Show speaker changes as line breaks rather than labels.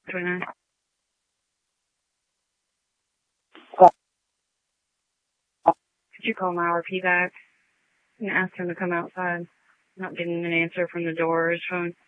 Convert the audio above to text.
29. Could you call my RP back and ask him to come outside? Not getting an answer from the door or his phone.